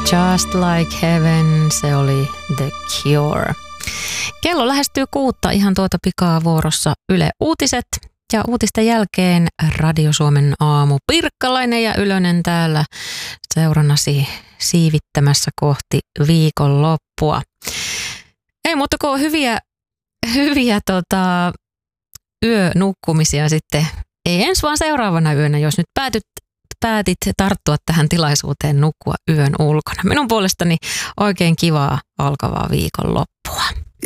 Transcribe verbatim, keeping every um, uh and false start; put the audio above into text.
Just Like Heaven, se oli The Cure. Kello lähestyy kuutta, ihan tuota pikaa vuorossa Yle Uutiset. Ja uutisten jälkeen Radio Suomen aamu. Pirkkalainen ja Ylönen täällä seurannasi siivittämässä kohti viikonloppua. Ei muuta kuin hyviä, hyviä tota, yönukkumisia sitten. Ei ensi vaan seuraavana yönä, jos nyt päätyt, päätit tarttua tähän tilaisuuteen nukkua yön ulkona. Minun puolestani oikein kivaa alkavaa viikonloppua.